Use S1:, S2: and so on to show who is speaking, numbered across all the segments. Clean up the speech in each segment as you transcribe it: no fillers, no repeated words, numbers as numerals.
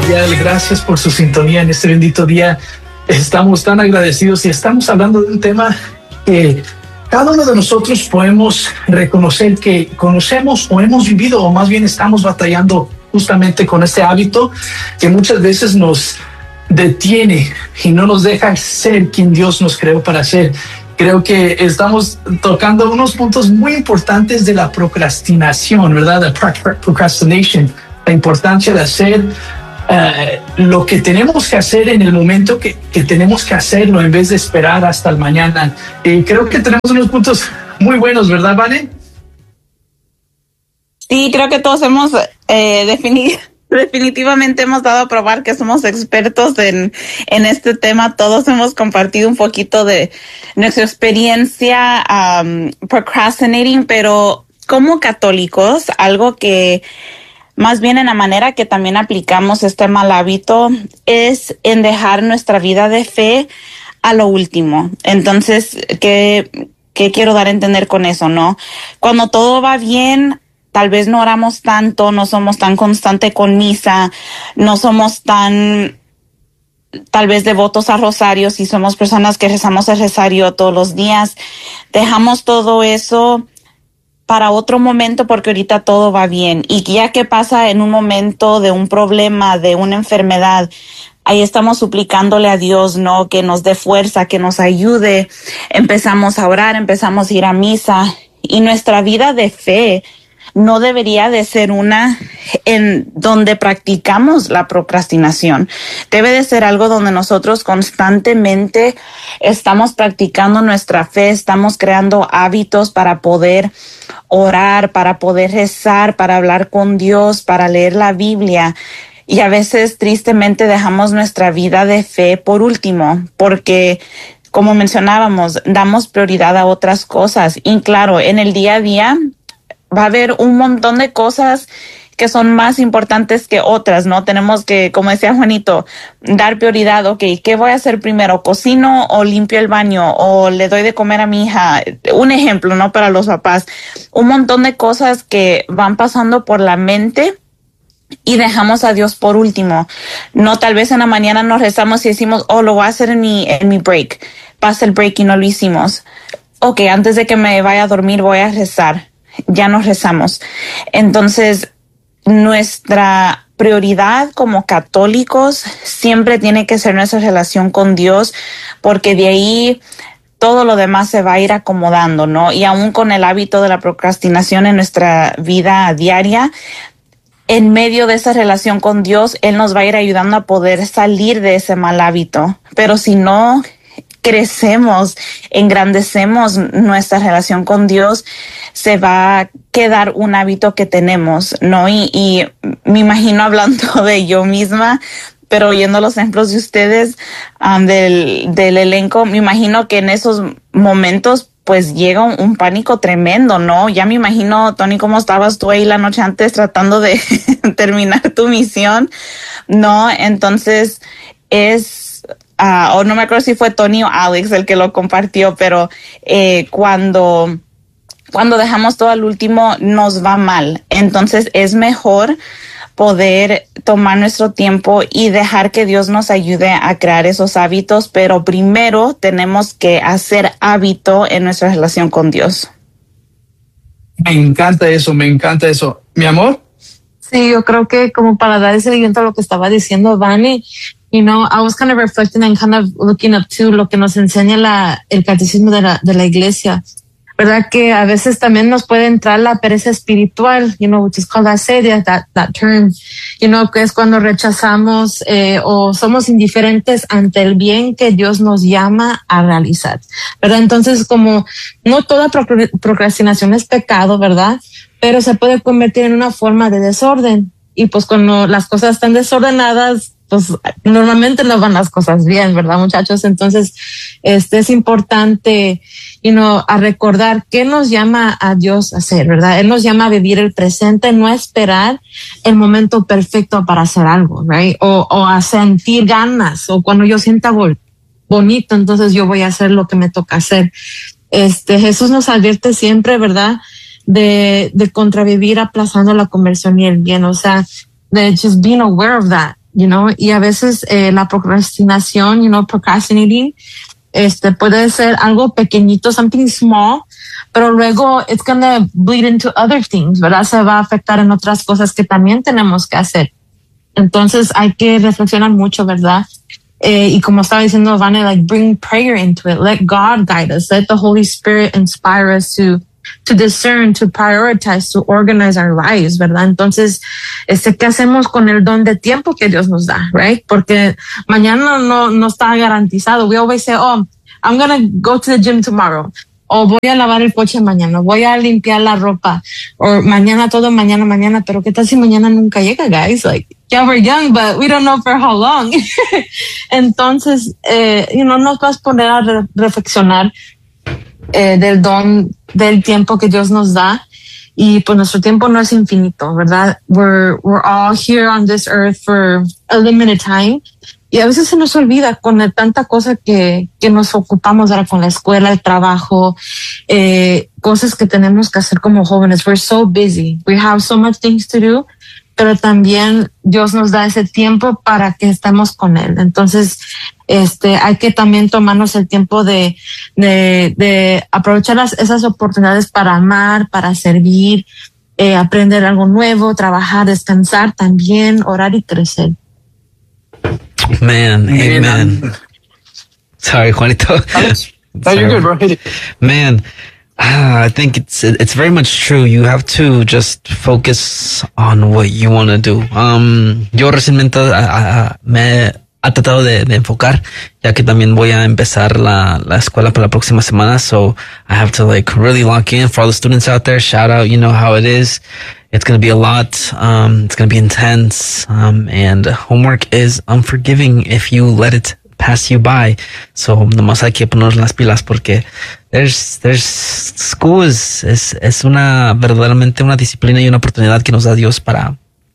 S1: Royal, gracias por su sintonía en este bendito día. Estamos tan agradecidos y estamos hablando de un tema que cada uno de nosotros podemos reconocer que conocemos o hemos vivido, o más bien estamos batallando justamente con este hábito que muchas veces nos detiene y no nos deja ser quien Dios nos creó para ser. Creo que estamos tocando unos puntos muy importantes de la procrastinación, ¿verdad? La procrastination, la importancia de hacer lo que tenemos que hacer en el momento que tenemos que hacerlo en vez de esperar hasta el mañana. Y creo que tenemos unos puntos muy buenos, ¿verdad, Vane?
S2: Sí, creo que todos hemos definitivamente hemos dado a probar que somos expertos en este tema. Todos hemos compartido un poquito de nuestra experiencia procrastinating, pero como católicos, algo que más bien en la manera que también aplicamos este mal hábito es en dejar nuestra vida de fe a lo último. Entonces, ¿qué quiero dar a entender con eso, no? Cuando todo va bien, tal vez no oramos tanto, no somos tan constantes con misa, no somos tan tal vez devotos a rosarios y somos personas que rezamos el rosario todos los días. Dejamos todo eso para otro momento porque ahorita todo va bien. Y ya que pasa en un momento de un problema, de una enfermedad, ahí estamos suplicándole a Dios, ¿no? Que nos dé fuerza, que nos ayude. Empezamos a orar, empezamos a ir a misa. Y nuestra vida de fe no debería de ser una en donde practicamos la procrastinación. Debe de ser algo donde nosotros constantemente estamos practicando nuestra fe, estamos creando hábitos para poder orar, para poder rezar, para hablar con Dios, para leer la Biblia. Y a veces tristemente dejamos nuestra vida de fe por último, porque como mencionábamos, damos prioridad a otras cosas. Y claro, en el día a día va a haber un montón de cosas que son más importantes que otras, ¿no? Tenemos que, como decía Juanito, dar prioridad. Ok, ¿qué voy a hacer primero? ¿Cocino o limpio el baño? ¿O le doy de comer a mi hija? Un ejemplo, ¿no? Para los papás. Un montón de cosas que van pasando por la mente y dejamos a Dios por último. No, tal vez en la mañana nos rezamos y decimos, oh, lo voy a hacer en mi break. Pasa el break y no lo hicimos. Ok, antes de que me vaya a dormir voy a rezar. Ya nos rezamos. Entonces, nuestra prioridad como católicos siempre tiene que ser nuestra relación con Dios, porque de ahí todo lo demás se va a ir acomodando, ¿no? Y aún con el hábito de la procrastinación en nuestra vida diaria, en medio de esa relación con Dios, Él nos va a ir ayudando a poder salir de ese mal hábito. Pero si no crecemos, engrandecemos nuestra relación con Dios, se va a quedar un hábito que tenemos, ¿no? Y me imagino hablando de yo misma, pero oyendo los ejemplos de ustedes, del elenco, me imagino que en esos momentos pues llega un pánico tremendo, ¿no? Ya me imagino, Tony, cómo estabas tú ahí la noche antes tratando de terminar tu misión, ¿no? Entonces o no me acuerdo si fue Tony o Alex el que lo compartió, pero cuando dejamos todo al último nos va mal. Entonces es mejor poder tomar nuestro tiempo y dejar que Dios nos ayude a crear esos hábitos, pero primero tenemos que hacer hábito en nuestra relación con Dios.
S1: Me encanta eso. ¿Mi amor?
S3: Sí, yo creo que como para dar ese seguimiento a lo que estaba diciendo Vane, I was kind of reflecting and kind of looking up to lo que nos enseña el catecismo de la iglesia, ¿verdad? Que a veces también nos puede entrar la pereza espiritual, which is called asedia, that term, que es cuando rechazamos o somos indiferentes ante el bien que Dios nos llama a realizar, ¿verdad? Entonces, como no toda procrastinación es pecado, ¿verdad? Pero se puede convertir en una forma de desorden. Y pues cuando las cosas están desordenadas, pues normalmente no van las cosas bien, ¿verdad, muchachos? Entonces, es importante, a recordar qué nos llama a Dios a hacer, ¿verdad? Él nos llama a vivir el presente, no a esperar el momento perfecto para hacer algo, right? O a sentir ganas, o cuando yo sienta bonito, entonces yo voy a hacer lo que me toca hacer. Jesús nos advierte siempre, ¿verdad? De contravivir aplazando la conversión y el bien, o sea, de just being aware of that, you know, y a veces la procrastinación, you know, procrastinating, puede ser algo pequeñito, something small, pero luego it's gonna bleed into other things, ¿verdad? Se va a afectar en otras cosas que también tenemos que hacer. Entonces hay que reflexionar mucho, ¿verdad? Y como estaba diciendo Vane, like bring prayer into it. Let God guide us. Let the Holy Spirit inspire us to discern, to prioritize, to organize our lives, ¿verdad? Entonces, ¿qué hacemos con el don de tiempo que Dios nos da, right? Porque mañana no está garantizado. We always say, oh, I'm going to go to the gym tomorrow. O voy a lavar el coche mañana, voy a limpiar la ropa, o mañana, pero ¿qué tal si mañana nunca llega, guys? Like, yeah, we're young, but we don't know for how long. Entonces, nos vas a poner a reflexionar del don del tiempo que Dios nos da. Y pues nuestro tiempo no es infinito, ¿verdad? We're all here on this earth for a limited time. Y a veces se nos olvida con tanta cosa que nos ocupamos ahora con la escuela, el trabajo, cosas que tenemos que hacer como jóvenes. We're so busy. We have so much things to do, pero también Dios nos da ese tiempo para que estemos con Él. Entonces, hay que también tomarnos el tiempo de aprovechar esas oportunidades para amar, para servir, aprender algo nuevo, trabajar, descansar también, orar y crecer.
S4: Man, amen. Sorry, Juanito.
S1: No, you're good, bro. Hit it.
S4: Man, I think it's very much true. You have to just focus on what you want to do. Yo recientemente me ha tratado de enfocar, ya que también voy a empezar la escuela para la próxima semana. So I have to like really lock in. For all the students out there, shout out, you know how it is. It's going to be a lot. It's going to be intense. And homework is unforgiving if you let it pass you by. So nomás hay que poner las pilas porque there's school es verdaderamente una disciplina y una oportunidad que nos da Dios para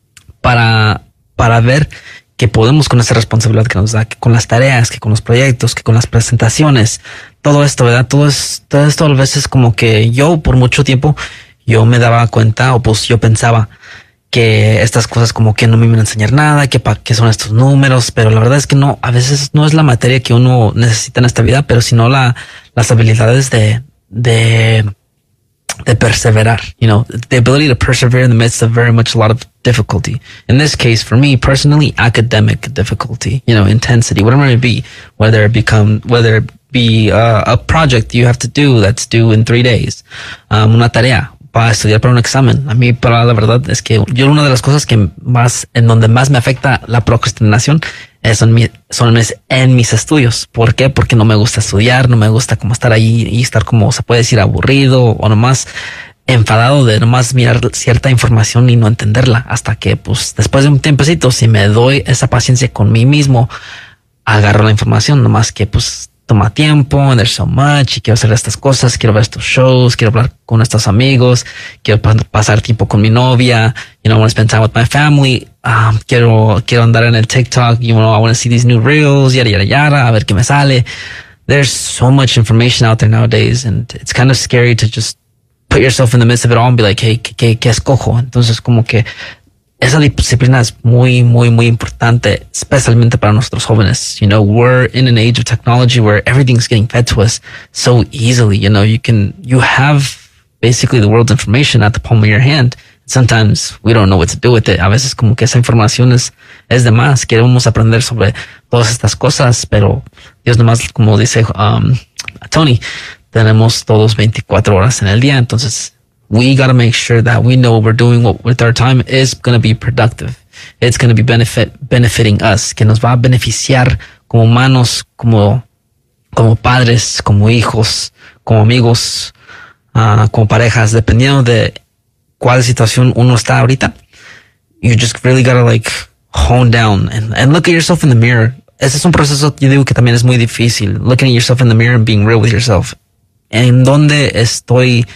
S4: ver que podemos con esa responsabilidad que nos da, que con las tareas, que con los proyectos, que con las presentaciones, todo esto, ¿verdad? Todo esto a veces como que yo por mucho tiempo yo me daba cuenta, o pues yo pensaba que estas cosas como que no me iban a enseñar nada, que para qué son estos números, pero la verdad es que no, a veces no es la materia que uno necesita en esta vida, pero sino las habilidades de perseverar, you know, the ability to persevere in the midst of very much a lot of difficulty. In this case, for me personally, academic difficulty, you know, intensity, whatever it be, whether it be a project you have to do that's due in 3 days, una tarea para estudiar para un examen. A mí, para la verdad, es que yo una de las cosas en donde más me afecta la procrastinación son en mis estudios. ¿Por qué? Porque no me gusta estudiar, no me gusta como estar ahí y estar como se puede decir aburrido o nomás enfadado de nomás mirar cierta información y no entenderla hasta que pues después de un tiempecito, si me doy esa paciencia con mí mismo, agarro la información, nomás que pues toma tiempo, and there's so much, y quiero hacer estas cosas, quiero ver estos shows, quiero hablar con estos amigos, quiero pasar tiempo con mi novia, you know, I want to spend time with my family, quiero andar en el TikTok, you know, I want to see these new reels, yada, yada, yada, a ver qué me sale. There's so much information out there nowadays, and it's kind of scary to just put yourself in the midst of it all and be like, hey, ¿qué escojo? Entonces, como que esa disciplina es muy, muy, muy importante, especialmente para nuestros jóvenes. You know, we're in an age of technology where everything's getting fed to us so easily. You know, you have basically the world's information at the palm of your hand. Sometimes we don't know what to do with it. A veces como que esa información es de más. Queremos aprender sobre todas estas cosas, pero Dios nomás, como dice Tony, tenemos todos 24 horas en el día. Entonces, we got to make sure that we know what we're doing with our time is going to be productive. It's going to be benefiting us, que nos va a beneficiar como humanos, como padres, como hijos, como amigos, como parejas, dependiendo de cuál situación uno está ahorita. You just really got to like hone down and look at yourself in the mirror. Ese es un proceso, yo digo que también es muy difícil. Looking at yourself in the mirror and being real with yourself. ¿En dónde estoy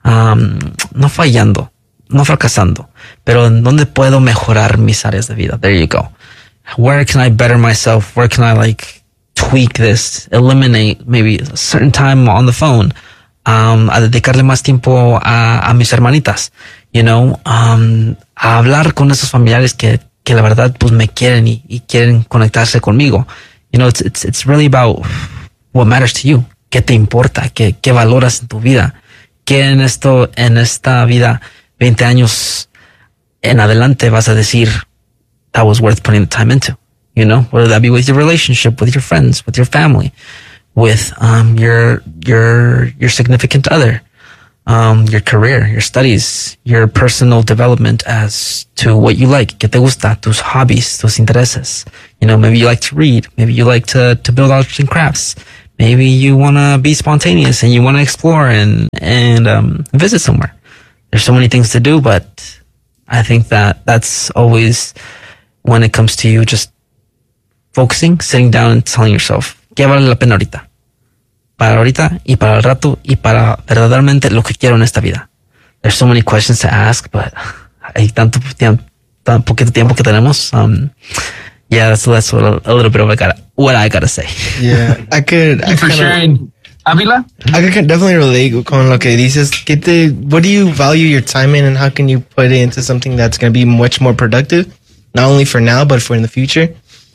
S4: no fallando, no fracasando, pero en dónde puedo mejorar mis áreas de vida? There you go. Where can I better myself? Where can I like tweak this, eliminate maybe a certain time on the phone, a dedicarle más tiempo a mis hermanitas, you know, a hablar con esos familiares que que la verdad pues me quieren y quieren conectarse conmigo. You know, it's really about what matters to you. ¿Qué te importa? ¿Qué valoras en tu vida? ¿Qué en esta vida, 20 años en adelante vas a decir that was worth putting the time into? You know, whether that be with your relationship, with your friends, with your family, with your significant other, your career, your studies, your personal development as to what you like, que te gusta, tus hobbies, tus intereses. You know, maybe you like to read, maybe you like to build arts and crafts. Maybe you want to be spontaneous and you want to explore and visit somewhere. There's so many things to do, but I think that's always when it comes to you just focusing, sitting down and telling yourself, ¿qué vale la pena ahorita? Para ahorita y para el rato y para verdaderamente lo que quiero en esta vida. There's so many questions to ask, but hay tan poquito tiempo que tenemos. Yeah, that's a little bit of what I gotta say.
S5: Yeah, I could.
S1: For sharing, Avila?
S5: I could definitely relate con lo que dices. What do you value your time in, and how can you put it into something that's going to be much more productive, not only for now but for in the future?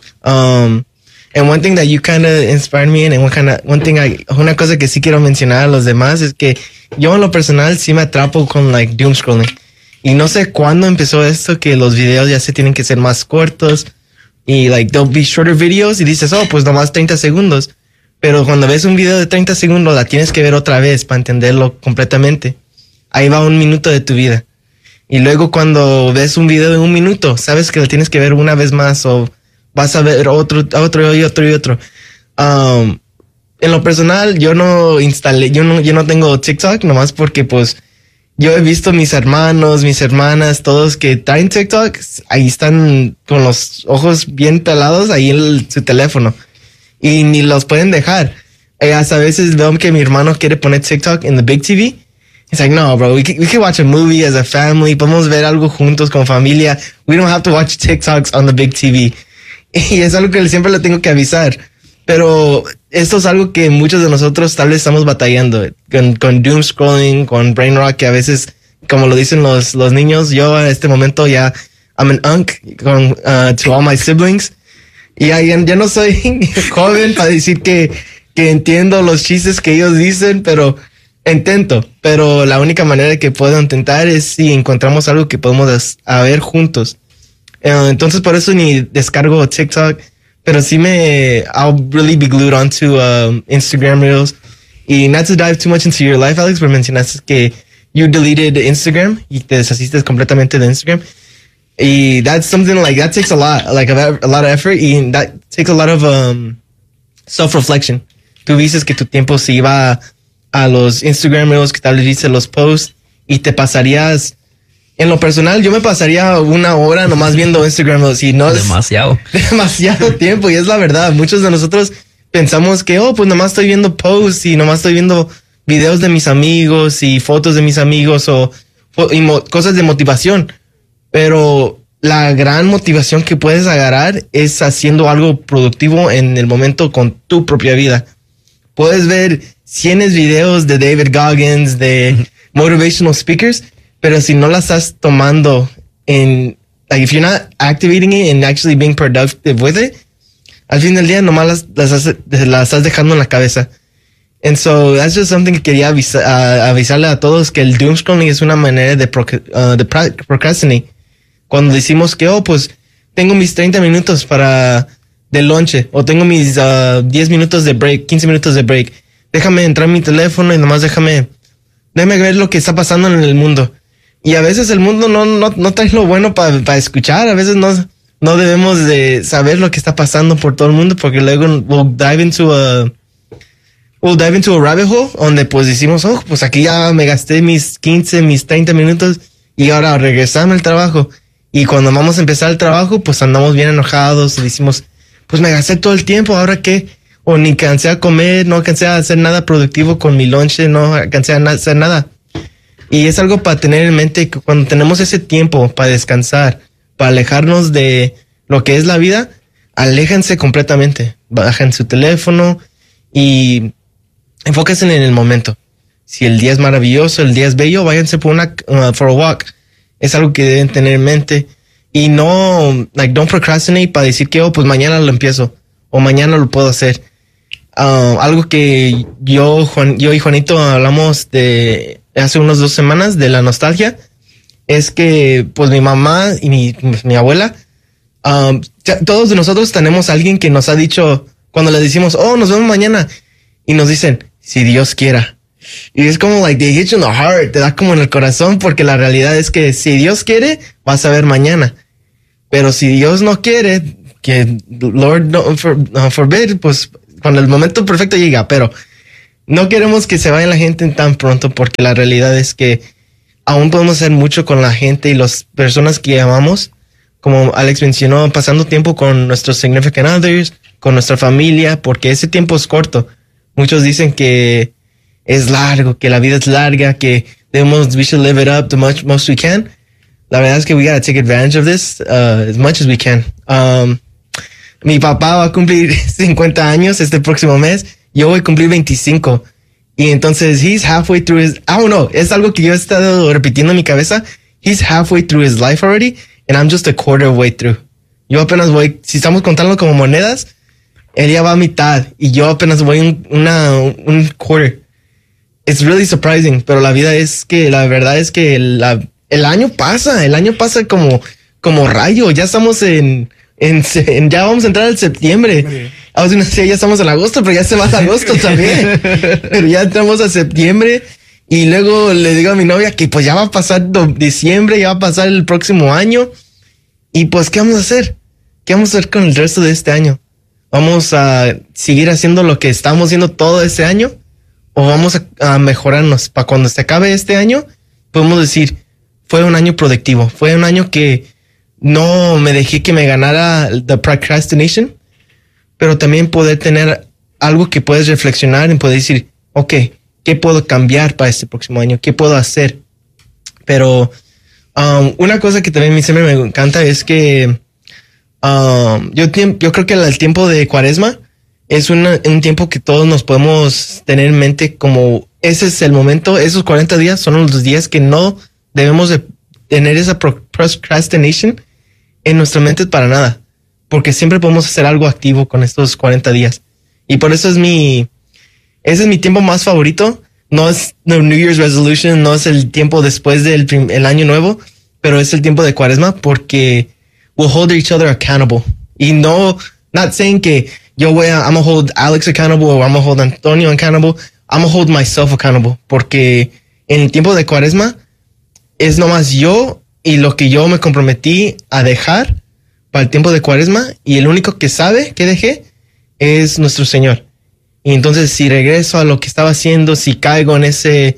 S5: And one thing that you kind of inspired me in, and una cosa que sí quiero mencionar a los demás es que yo en lo personal sí me atrapo con like doom scrolling. Y no sé cuándo empezó esto, que los videos ya se tienen que ser más cortos y like there'll be shorter videos y dices, oh, pues nomás 30 segundos. Pero cuando ves un video de 30 segundos la tienes que ver otra vez para entenderlo completamente. Ahí va 1 minuto de tu vida. Y luego cuando ves un video de 1 minuto, sabes que lo tienes que ver una vez más o vas a ver otro y otro. En lo personal, yo no tengo TikTok, nomás porque pues yo he visto mis hermanos, mis hermanas, todos que traen TikTok, ahí están con los ojos bien pelados ahí en su teléfono y ni los pueden dejar. Hasta a veces veo que mi hermano quiere poner TikTok en the big TV. He's like, no, bro, we can watch a movie as a family. Podemos ver algo juntos con familia. We don't have to watch TikToks on the big TV. Y es algo que siempre le tengo que avisar. Pero esto es algo que muchos de nosotros tal vez estamos batallando con doom scrolling, con brain rot, que a veces, como lo dicen los niños, yo en este momento ya I'm an unk to all my siblings. Y ya no soy joven para decir que entiendo los chistes que ellos dicen, pero intento. Pero la única manera que puedo intentar es si encontramos algo que podemos ver juntos. Entonces por eso ni descargo TikTok, pero sí I'll really be glued onto Instagram Reels. Y not to dive too much into your life, Alex, pero mencionaste que you deleted Instagram y te deshaciste completamente de Instagram. Y that's something like that takes a lot of effort, y that takes a lot of self-reflection. Tú dices que tu tiempo se iba a los Instagram Reels, que tal vez dices los posts, y te pasarías. En lo personal, yo me pasaría 1 hora nomás viendo Instagram Reels, y no
S4: demasiado
S5: tiempo, y es la verdad. Muchos de nosotros pensamos que, pues nomás estoy viendo posts y nomás estoy viendo videos de mis amigos y fotos de mis amigos y cosas de motivación. Pero la gran motivación que puedes agarrar es haciendo algo productivo en el momento con tu propia vida. Puedes ver cientos de videos de David Goggins, de motivational speakers, pero si no la estás tomando like if you're not activating it and actually being productive with it, al fin del día nomás la estás dejando en la cabeza. And so that's just something que quería avisarle a todos, que el doom scrolling es una manera de procrastinate. Cuando decimos que, pues tengo mis 30 minutos de lonche, o tengo mis 10 minutos de break, 15 minutos de break, déjame entrar en mi teléfono y nomás déjame ver lo que está pasando en el mundo. Y a veces el mundo no trae lo bueno para escuchar. A veces no debemos de saber lo que está pasando por todo el mundo, porque luego we'll dive into a rabbit hole donde pues decimos, pues aquí ya me gasté mis 15, mis 30 minutos y ahora regresame al trabajo. Y cuando vamos a empezar el trabajo, pues andamos bien enojados y decimos, pues me gasté todo el tiempo, ¿ahora qué? O ni cansé a comer, no cansé a hacer nada productivo con mi lonche, no cansé a hacer nada. Y es algo para tener en mente, que cuando tenemos ese tiempo para descansar, para alejarnos de lo que es la vida, aléjense completamente. Bajen su teléfono y enfóquense en el momento. Si el día es maravilloso, el día es bello, váyanse for a walk. Es algo que deben tener en mente. Y no, like, don't procrastinate para decir que, pues mañana lo empiezo o mañana lo puedo hacer. Algo que yo y Juanito hablamos de hace unas 2 semanas de la nostalgia es que, pues, mi mamá y mi abuela, todos de nosotros tenemos a alguien que nos ha dicho, cuando le decimos, nos vemos mañana, y nos dicen, si Dios quiera. Y es como, like, they hit you in the heart, te da como en el corazón, porque la realidad es que si Dios quiere, vas a ver mañana. Pero si Dios no quiere, que Lord no forbid, pues cuando el momento perfecto llega, pero no queremos que se vaya la gente tan pronto, porque la realidad es que aún podemos hacer mucho con la gente y las personas que amamos, como Alex mencionó, pasando tiempo con nuestros significant others, con nuestra familia, porque ese tiempo es corto. Muchos dicen que es largo, que la vida es larga, que we should live it up the most we can. La verdad es que we gotta take advantage of this as much as we can. Mi papá va a cumplir 50 años este próximo mes. Yo voy a cumplir 25. Y entonces, he's halfway through his... I don't know. Es algo que yo he estado repitiendo en mi cabeza. He's halfway through his life already, and I'm just a quarter way through. Yo apenas voy... Si estamos contando como monedas, él ya va a mitad. Y yo apenas voy un quarter. It's really surprising. Pero la verdad es que el año pasa como rayo. Ya estamos ya vamos a entrar en septiembre. Ya estamos en agosto, pero ya se va a agosto también. Pero ya entramos a septiembre y luego le digo a mi novia que pues ya va a pasar diciembre, ya va a pasar el próximo año. Y pues, ¿qué vamos a hacer? ¿Qué vamos a hacer con el resto de este año? ¿Vamos a seguir haciendo lo que estamos haciendo todo este año? ¿O vamos a mejorarnos? Para cuando se acabe este año, podemos decir, fue un año productivo. Fue un año que no me dejé que me ganara the procrastination, pero también poder tener algo que puedes reflexionar y poder decir, ok, ¿qué puedo cambiar para este próximo año? ¿Qué puedo hacer? Pero una cosa que también siempre me encanta es que yo creo que el tiempo de Cuaresma es un tiempo que todos nos podemos tener en mente como ese es el momento, esos 40 días son los días que no debemos de tener esa procrastination en nuestra mente para nada, porque siempre podemos hacer algo activo con estos 40 días. Y por eso ese es mi tiempo más favorito. No es the New Year's resolution, no es el tiempo después del el año nuevo, pero es el tiempo de Cuaresma porque we'll hold each other accountable. Y not saying que I'm gonna hold Alex accountable or I'm gonna hold Antonio accountable. I'm gonna hold myself accountable, porque en el tiempo de Cuaresma es nomás yo y lo que yo me comprometí a dejar para el tiempo de Cuaresma, y el único que sabe que dejé es nuestro Señor. Y entonces si regreso a lo que estaba haciendo, si caigo en si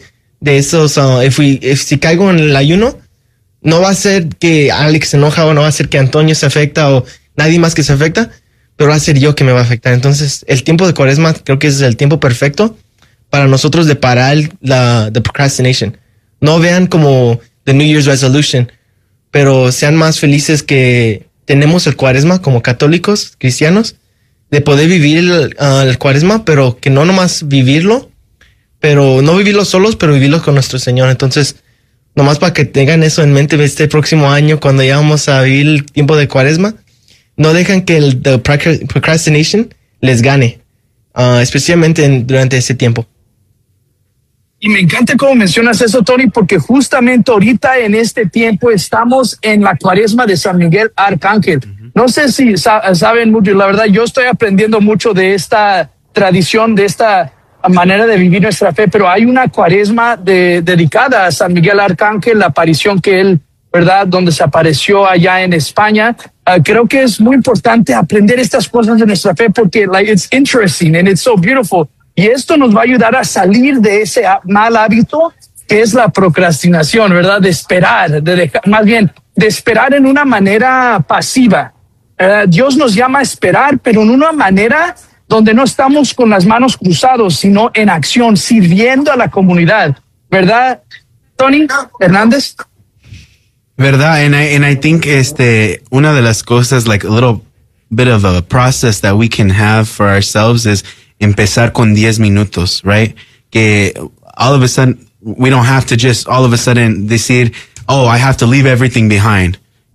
S5: caigo en el ayuno, no va a ser que Alex se enoja o no va a ser que Antonio se afecta o nadie más que se afecta, pero va a ser yo que me va a afectar. Entonces el tiempo de Cuaresma creo que es el tiempo perfecto para nosotros de parar the procrastination. No vean como the New Year's resolution, pero sean más felices que tenemos el Cuaresma como católicos, cristianos, de poder vivir el Cuaresma, pero que no nomás vivirlo, pero no vivirlo solos, pero vivirlo con nuestro Señor. Entonces, nomás para que tengan eso en mente este próximo año, cuando ya vamos a vivir el tiempo de Cuaresma, no dejan que the procrastination les gane, especialmente durante ese tiempo.
S1: Y me encanta cómo mencionas eso, Tony, porque justamente ahorita en este tiempo estamos en la Cuaresma de San Miguel Arcángel. No sé si saben mucho, la verdad yo estoy aprendiendo mucho de esta tradición, de esta manera de vivir nuestra fe, pero hay una Cuaresma dedicada a San Miguel Arcángel, la aparición que él, ¿verdad?, donde se apareció allá en España. Creo que es muy importante aprender estas cosas de nuestra fe porque it's interesting and it's so beautiful. Y esto nos va a ayudar a salir de ese mal hábito que es la procrastinación, ¿verdad? De esperar, más bien, de esperar en una manera pasiva. Dios nos llama a esperar, pero en una manera donde no estamos con las manos cruzadas, sino en acción, sirviendo a la comunidad. ¿Verdad, Tony Hernández?
S6: ¿Verdad? And I think una de las cosas, like a little bit of a process that we can have for ourselves is empezar con 10 minutos, right? Que all of a sudden, we don't have to just all of a sudden decir, oh, I have to leave everything behind.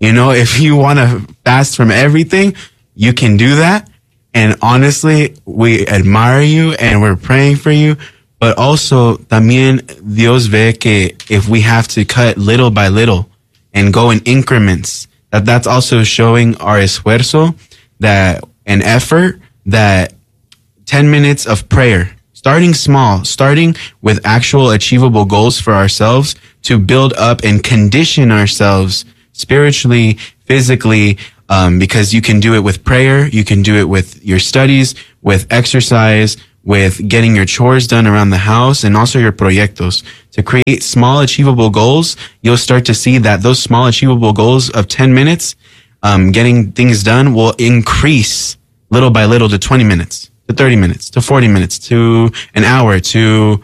S6: You know, if you want to fast from everything, you can do that. And honestly, we admire you and we're praying for you. But also, también Dios ve que if we have to cut little by little and go in increments, that's also showing our esfuerzo, that an effort, that 10 minutes of prayer, starting small, starting with actual achievable goals for ourselves to build up and condition ourselves spiritually, physically, because you can do it with prayer, you can do it with your studies, with exercise, with getting your chores done around the house, and also your proyectos. To create small achievable goals, you'll start to see that those small achievable goals of 10 minutes, getting things done, will increase little by little to 20 minutes, to 30 minutes, to 40 minutes, to an hour, to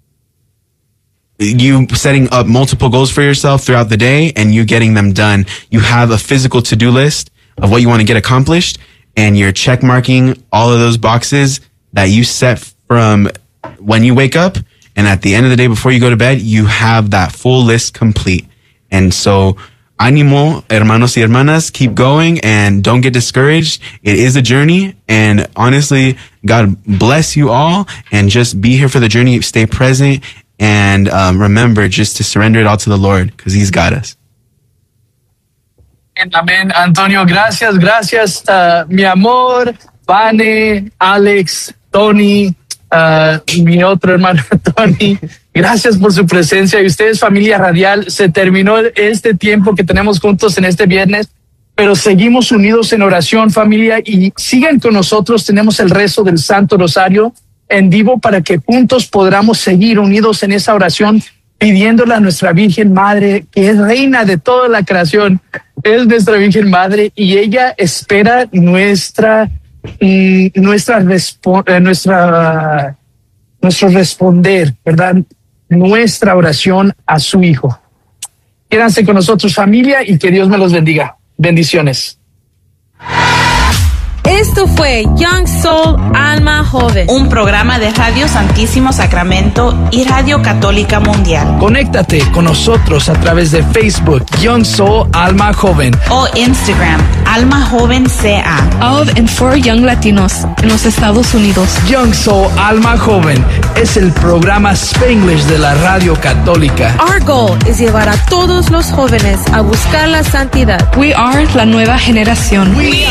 S6: you setting up multiple goals for yourself throughout the day and you getting them done. You have a physical to-do list of what you want to get accomplished, and you're check marking all of those boxes that you set from when you wake up, and at the end of the day before you go to bed, you have that full list complete. And so, ánimo, hermanos y hermanas, keep going and don't get discouraged. It is a journey, and honestly, God bless you all, and just be here for the journey, stay present, and remember just to surrender it all to the Lord, because He's got us.
S1: Amén. Antonio, gracias, mi amor, Vane, Alex, Tony, mi otro hermano Tony. Gracias por su presencia. Y ustedes, familia radial, se terminó este tiempo que tenemos juntos en este viernes, pero seguimos unidos en oración, familia, y sigan con nosotros. Tenemos el rezo del Santo Rosario en vivo para que juntos podamos seguir unidos en esa oración, pidiéndole a nuestra Virgen Madre, que es reina de toda la creación, es nuestra Virgen Madre, y ella espera nuestro responder, ¿verdad? Nuestra oración a su Hijo. Quédense con nosotros, familia, y que Dios me los bendiga. Bendiciones.
S7: Esto fue Young Soul Alma Joven,
S2: Un programa de Radio Santísimo Sacramento y Radio Católica Mundial.
S1: Conéctate con nosotros a través de Facebook, Young Soul Alma Joven,
S2: O Instagram, Alma Joven CA.
S8: Of and for Young Latinos en los Estados Unidos.
S1: Young Soul Alma Joven es el programa Spanglish de la Radio Católica.
S7: Our goal es llevar a todos los jóvenes a buscar la santidad.
S8: We are la nueva generación.
S1: We